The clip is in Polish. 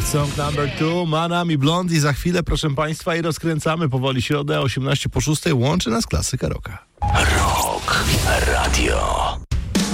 Song number 2, Manam i Blond i za chwilę, proszę Państwa, i rozkręcamy powoli środę, 18 po 6, łączy nas klasyka rocka. Rock Radio.